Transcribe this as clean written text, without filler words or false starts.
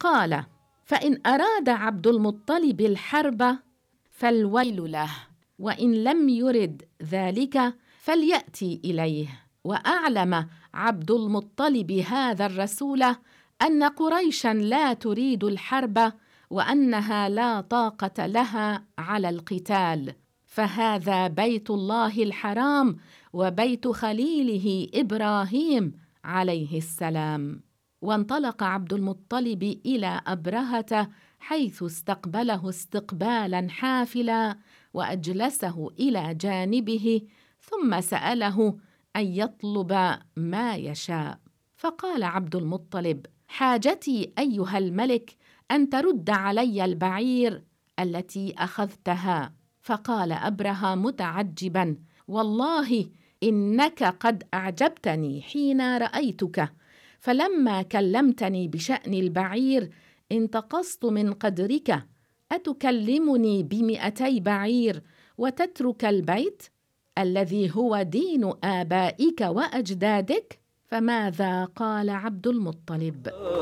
قال: فإن أراد عبد المطلب الحرب فالويل له، وإن لم يرد ذلك فليأتي إليه. وأعلم عبد المطلب هذا الرسول أن قريشا لا تريد الحرب، وأنها لا طاقة لها على القتال، فهذا بيت الله الحرام وبيت خليله إبراهيم عليه السلام. وانطلق عبد المطلب إلى أبرهة، حيث استقبله استقبالا حافلا، وأجلسه إلى جانبه، ثم سأله أن يطلب ما يشاء. فقال عبد المطلب: حاجتي أيها الملك أن ترد علي البعير التي أخذتها. فقال أبرهة متعجبا: والله إنك قد أعجبتني حين رأيتك، فلما كلمتني بشأن البعير انتقصت من قدرك. أتكلمني ب200 بعير وتترك البيت الذي هو دين آبائك وأجدادك؟ فماذا قال عبد المطلب؟